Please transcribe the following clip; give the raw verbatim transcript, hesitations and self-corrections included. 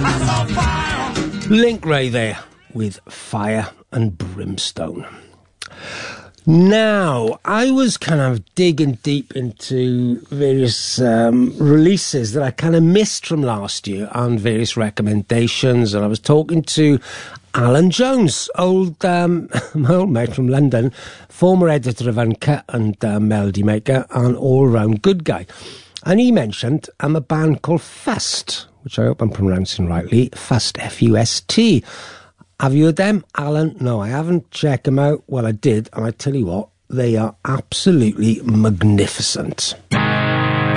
Link Ray there with Fire and Brimstone. Now, I was kind of digging deep into various um, releases that I kind of missed from last year and various recommendations, and I was talking to Alan Jones, old um, my old mate from London, former editor of Uncut and uh, Melody Maker, and all-round good guy. And he mentioned um, a band called Fust, which I hope I'm pronouncing rightly, Fust, F U S T. Have you heard them, Alan? No, I haven't. Check them out. Well, I did, and I tell you what, they are absolutely magnificent.